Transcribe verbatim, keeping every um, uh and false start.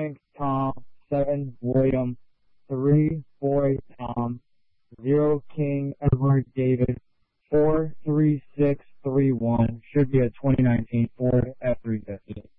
Frank, Tom, seven, William, three, Boy, Tom, zero, King, Edward, David, four, three, six, three, one. Should be a twenty nineteen Ford F three fifty.